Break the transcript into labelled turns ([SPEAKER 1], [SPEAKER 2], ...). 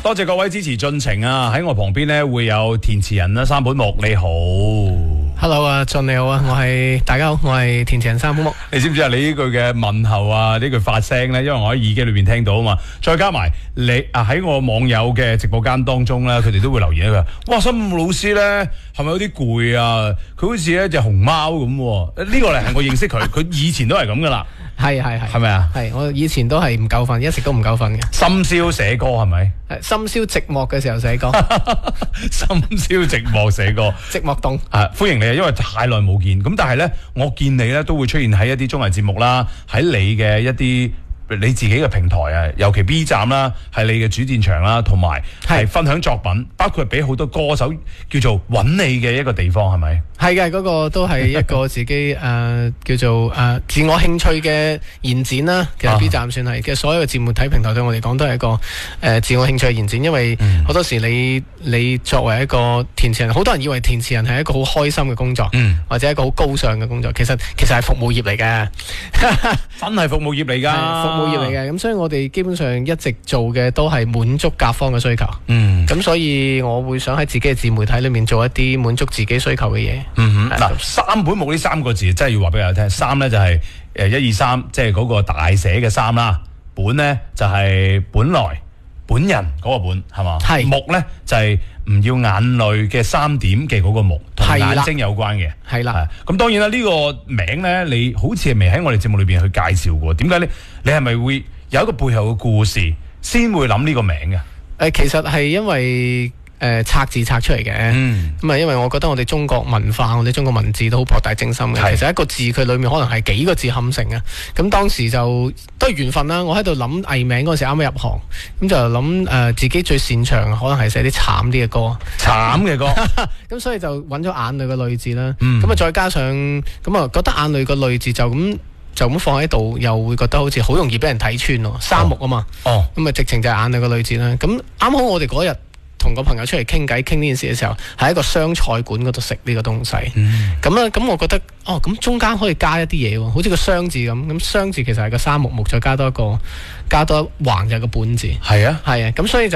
[SPEAKER 1] 多謝各位支持進程啊！喺我旁邊呢會有填詞人啦，三本木你好。
[SPEAKER 2] Hello 啊，俊你好啊，大家好，我係填詞人三本木。
[SPEAKER 1] 你知唔知啊？你呢句嘅問候啊，呢句發聲呢，因為我喺耳機裏邊聽到啊嘛，再加埋你喺我網友嘅直播間當中咧，佢哋都會留言一句：哇，三本木老師咧係咪有啲攰啊？佢好似一隻熊貓咁。呢個嚟係我認識佢，佢以前都係咁噶啦。係咪啊？
[SPEAKER 2] 係我以前都係唔夠瞓，一直都唔夠瞓嘅。
[SPEAKER 1] 深宵寫歌係咪？
[SPEAKER 2] 深宵寂寞嘅時候寫歌。
[SPEAKER 1] 深宵寂寞寫歌。
[SPEAKER 2] 寂寞凍。
[SPEAKER 1] 歡迎你啊！因為太耐冇見，咁但係咧，我見你咧都會出現喺一啲綜藝節目啦，喺你嘅一啲你自己嘅平台啊，尤其 B 站啦，係你嘅主戰場啦，同埋係分享作品，包括俾好多歌手叫做揾你嘅一個地方，係咪？係嘅，
[SPEAKER 2] 嗰個都係一個自己叫做自我興趣嘅延展啦。其實 B 站算係，其實所有嘅自媒體平台對我嚟講都係一個自我興趣嘅延展，因為好多時你作為一個填詞人，好多人以為填詞人係一個好開心嘅工作，或者一個好高尚嘅工作，其實係服務業嚟嘅，
[SPEAKER 1] 真係服務業嚟㗎，
[SPEAKER 2] 服務業嚟嘅。咁所以我哋基本上一直做嘅都係滿足甲方嘅需求。咁所以我會想喺自己嘅自媒體裏面做一啲滿足自己需求嘅嘢。
[SPEAKER 1] 嗱，三本木呢三個字真係要話俾大家聽。三咧就係1、2、3，即係嗰個大寫嘅三啦。本咧就係本來本人嗰個本係嘛？係。木咧就係唔要眼淚嘅3點嘅嗰個木，同眼睛有關嘅。係啦。咁當然啦，呢個名咧，你好似係未喺我哋節目裏邊去介紹過。點解咧？你係咪會有一個背後嘅故事先會諗呢個名嘅？
[SPEAKER 2] 其實係因為拆字拆出嚟嘅，咁因為我覺得我哋中國文化，我哋中國文字都好博大精深嘅。其實一個字佢裏面可能係幾個字冚成嘅。咁當時就都係緣分啦。我喺度諗藝名嗰陣時，啱啱入行，咁就諗自己最擅長可能係寫啲慘啲嘅歌，
[SPEAKER 1] 慘嘅歌。
[SPEAKER 2] 咁所以就揾咗眼淚嘅淚字啦。咁再加上咁覺得眼淚個淚字就咁放喺度，又會覺得好似好容易俾人睇穿咯。三木啊嘛，咁直情就係眼淚個淚字啦。咁啱好我哋嗰日同個朋友出嚟傾偈，傾呢件事嘅時候，喺一個湘菜館嗰度食呢個東西。咁我覺得咁中間可以加一啲嘢喎，好似個湘字咁。咁湘字其實係個三木木，再加多一橫就係個本字。係啊，咁所以就